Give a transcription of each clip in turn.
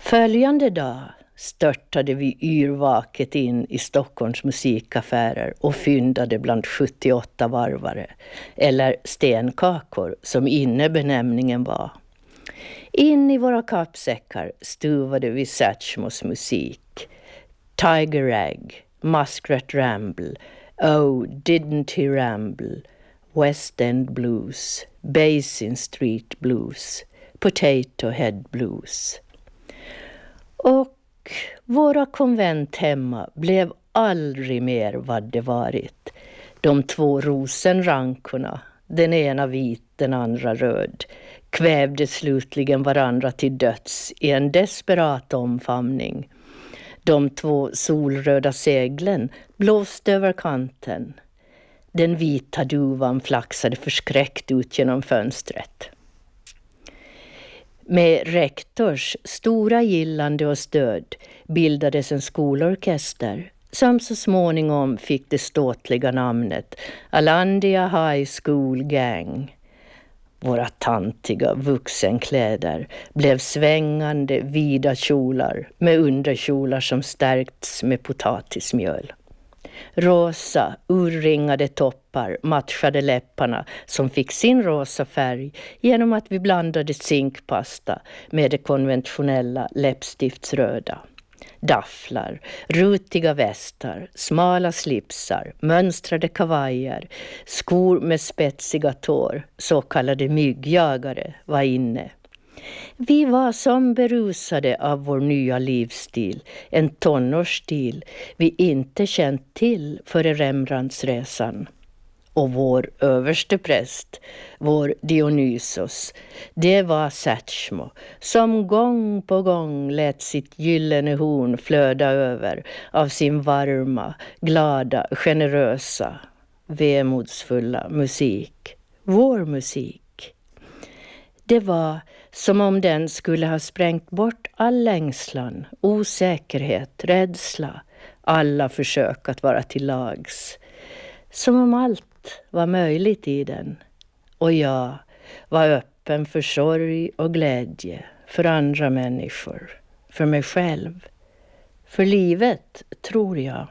Följande dag störtade vi yrvaket in i Stockholms musikaffärer och fyndade bland 78 varvare, eller stenkakor som innebenämningen var. In i våra kappsäckar stuvade vi Satchmos musik. Tiger Rag, Muskrat Ramble, Oh Didn't He Ramble, West End Blues, Basin Street Blues, Potato Head Blues. Och våra konvent hemma blev aldrig mer vad det varit. De 2 rosenrankorna, den ena vit, den andra röd, kvävde slutligen varandra till döds i en desperat omfamning. De 2 solröda seglen blåste över kanten. Den vita duvan flaxade förskräckt ut genom fönstret. Med rektors stora gillande och stöd bildades en skolorkester som så småningom fick det ståtliga namnet Alandia High School Gang. Våra tantiga vuxenkläder blev svängande vida kjolar med underkjolar som stärkts med potatismjöl. Rosa, urringade toppar matchade läpparna som fick sin rosa färg genom att vi blandade zinkpasta med det konventionella läppstiftsröda. Dafflar, rutiga västar, smala slipsar, mönstrade kavajer, skor med spetsiga tår, så kallade myggjagare, var inne. Vi var som berusade av vår nya livsstil, en tonårsstil vi inte känt till före Rembrandtsresan. Och vår överste präst, vår Dionysos, det var Satchmo, som gång på gång lät sitt gyllene horn flöda över av sin varma, glada, generösa, vemodsfulla musik. Vår musik. Det var som om den skulle ha sprängt bort all längslan, osäkerhet, rädsla, alla försök att vara till lags. Som om allt var möjligt i den. Och jag var öppen för sorg och glädje, för andra människor, för mig själv, för livet, tror jag.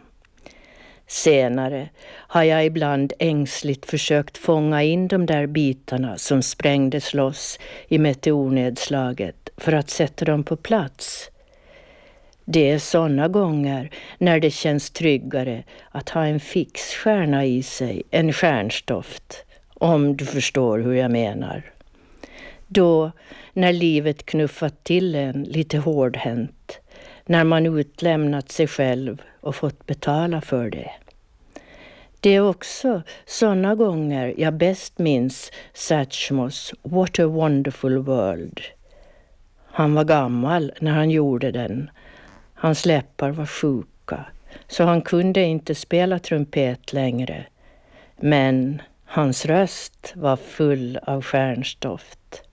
Senare har jag ibland ängsligt försökt fånga in de där bitarna som sprängdes loss i meteornedslaget för att sätta dem på plats. Det är sådana gånger när det känns tryggare att ha en fixstjärna i sig än stjärnstoft, om du förstår hur jag menar. Då, när livet knuffat till en lite hårdhänt, när man utlämnat sig själv och fått betala för det. Det är också sådana gånger jag bäst minns Satchmos What a Wonderful World. Han var gammal när han gjorde den. Hans läppar var sjuka, så han kunde inte spela trumpet längre. Men hans röst var full av stjärnstoft.